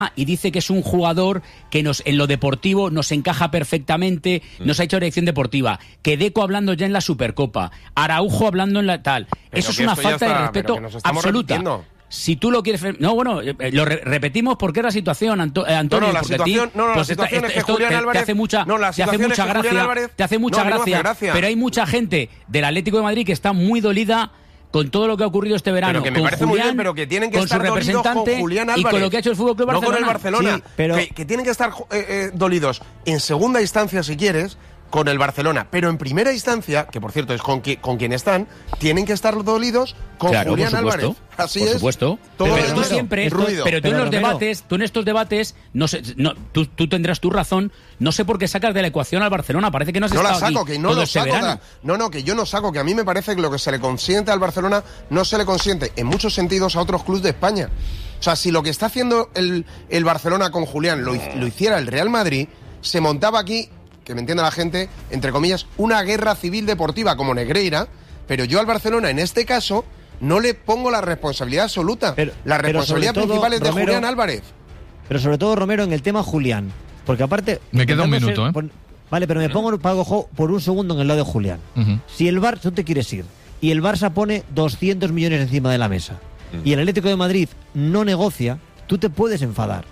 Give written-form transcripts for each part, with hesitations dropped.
y dice que es un jugador que en lo deportivo nos encaja perfectamente, nos ha hecho dirección deportiva. Que Deco hablando ya en la Supercopa, Araujo hablando en la tal. Pero eso es una falta de respeto absoluta. Repitiendo. Si tú lo quieres... No, bueno, lo repetimos porque es la situación, Antonio. La situación es que Julián Álvarez... Te hace mucha gracia, pero hay mucha gente del Atlético de Madrid que está muy dolida con todo lo que ha ocurrido este verano, pero que me parece Julián, muy bien, pero que tienen que con estar su representante con Julián Álvarez, y con lo que ha hecho el Fútbol Club Barcelona. No con el Barcelona, sí, pero... que tienen que estar dolidos en segunda instancia, si quieres, con el Barcelona, pero en primera instancia, que por cierto es con quien están, tienen que estar dolidos con Julián Álvarez. Así por es. Supuesto. Todo pero tú siempre, pero tú en los debates, tú en estos debates, tú tendrás tu razón. No sé por qué sacas de la ecuación al Barcelona. Parece que no has estado la saco, aquí que no todo lo este saco. verano. Que yo no saco, que a mí me parece que lo que se le consiente al Barcelona no se le consiente en muchos sentidos a otros clubes de España. O sea, si lo que está haciendo el Barcelona con Julián lo hiciera el Real Madrid, se montaba aquí, que me entienda la gente, entre comillas, una guerra civil deportiva como Negreira, pero yo al Barcelona en este caso no le pongo la responsabilidad absoluta. La responsabilidad principal es de Romero, Julián Álvarez. Pero sobre todo, Romero, en el tema Julián, porque aparte... Me queda un minuto, Vale, pero me pongo por un segundo en el lado de Julián. Si el Barça, tú te quieres ir, y el Barça pone 200 millones encima de la mesa, y el Atlético de Madrid no negocia, tú te puedes enfadar.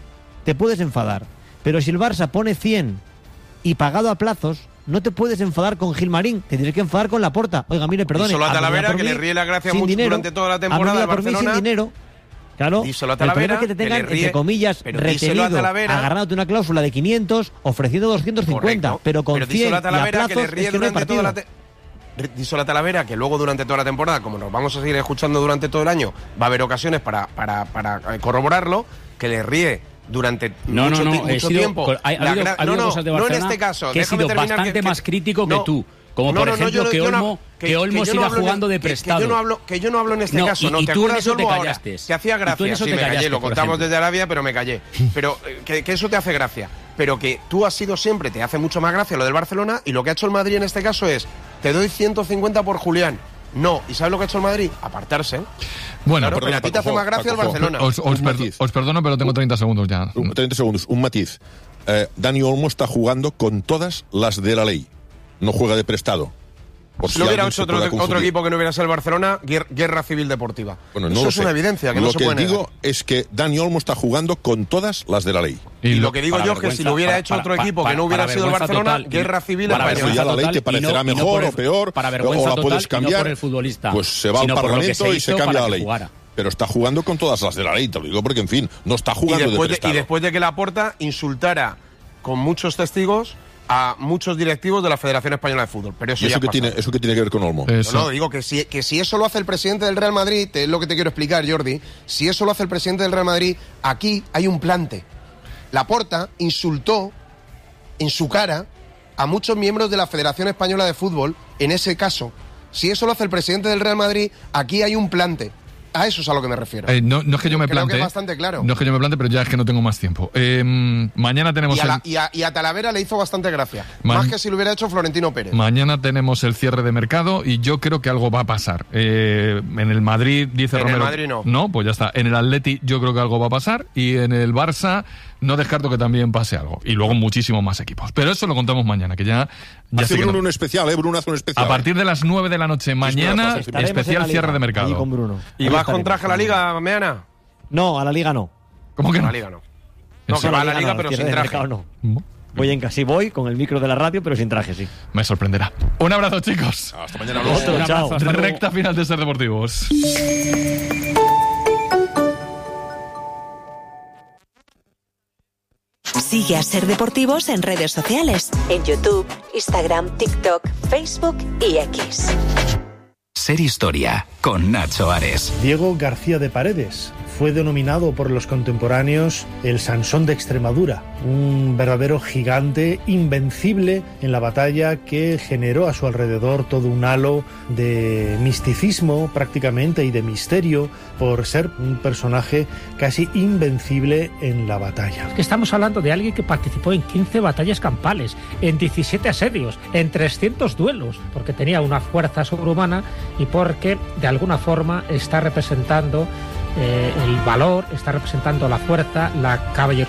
Pero si el Barça pone 100 y pagado a plazos, no te puedes enfadar con Gilmarín, te tienes que enfadar con Laporta. Oiga, mire, perdone. Díselo a Talavera, que le ríe la gracia mucho dinero, durante toda la temporada al Barcelona. Sin dinero. Claro, díselo a Talavera, el problema es que te tengan, entre comillas, retenido, agarrándote una cláusula de 500, ofreciendo 250, correcto, pero con 100 a plazos, que le ríe es que durante toda la díselo a Talavera que luego durante toda la temporada, como nos vamos a seguir escuchando durante todo el año, va a haber ocasiones para corroborarlo, que le ríe durante mucho tiempo. Ha habido cosas de Barcelona, no en este caso, que he sido bastante más crítico que tú. Como por ejemplo que Olmo siga jugando de prestado. Que yo no hablo en este caso. Y ¿te tú en acuerdas eso te Olmo callaste. Te hacía gracia. Sí, me callé. Lo contamos desde Arabia, pero me callé. Pero que eso te hace gracia. Pero que tú has sido siempre, te hace mucho más gracia lo del Barcelona, y lo que ha hecho el Madrid en este caso es, te doy 150 por Julián. No, ¿y sabes lo que ha hecho el Madrid? Apartarse. Bueno, claro, pero a ti te hace más gracia el Barcelona. Os perdono, pero tengo 30 segundos ya. 30 segundos, un matiz. Dani Olmo está jugando con todas las de la ley. No juega de prestado. Si no hubiera hecho otro equipo que no hubiera sido el Barcelona, guerra civil deportiva. Bueno, no eso es una evidencia que no se puede negar. Lo que digo es que Dani Olmo está jugando con todas las de la ley. Y lo que digo yo es que si lo hubiera hecho otro equipo que no hubiera sido el Barcelona, guerra civil española. Ya la ley te parecerá mejor o peor, o la puedes cambiar, el futbolista, pues se va al Parlamento y se cambia la ley. Pero está jugando con todas las de la ley, te lo digo porque, en fin, no está jugando de prestado. Y después de que Laporta insultara con muchos testigos a muchos directivos de la Federación Española de Fútbol. Pero eso que tiene que ver con Olmo. No, digo que si eso lo hace el presidente del Real Madrid, es lo que te quiero explicar, Jordi, si eso lo hace el presidente del Real Madrid, aquí hay un plante. Laporta insultó en su cara a muchos miembros de la Federación Española de Fútbol, en ese caso. Si eso lo hace el presidente del Real Madrid, aquí hay un plante. A eso es a lo que me refiero. No es que yo me plante. Creo que es bastante claro. No es que yo me plante, pero ya es que no tengo más tiempo. Mañana tenemos... Y a Talavera le hizo bastante gracia. Más que si lo hubiera hecho Florentino Pérez. Mañana tenemos el cierre de mercado y yo creo que algo va a pasar. En el Madrid, dice Romero... En el Madrid no. No, pues ya está. En el Atleti yo creo que algo va a pasar. Y en el Barça no descarto que también pase algo. Y luego muchísimos más equipos. Pero eso lo contamos mañana, que ya hace Bruno un especial, Bruno hace un especial. A partir de las 9 de la noche mañana, especial cierre de mercado. Con Bruno. ¿Y vas con traje a la Liga, Meana? No, a la Liga no. ¿Cómo que no? A la Liga no. No, que va a la Liga, pero sin traje. No. Voy en casi voy con el micro de la radio, pero sin traje, sí. Me sorprenderá. Un abrazo, chicos. Hasta mañana. Chao. Recta final de Ser Deportivos. Sigue a Ser Deportivos en redes sociales, en YouTube, Instagram, TikTok, Facebook y X. Ser Historia, con Nacho Ares. Diego García de Paredes fue denominado por los contemporáneos el Sansón de Extremadura, un verdadero gigante invencible en la batalla que generó a su alrededor todo un halo de misticismo prácticamente y de misterio por ser un personaje casi invencible en la batalla. Estamos hablando de alguien que participó en 15 batallas campales, en 17 asedios, en 300 duelos, porque tenía una fuerza sobrehumana y porque de alguna forma está representando el valor, está representando la fuerza, la caballerosidad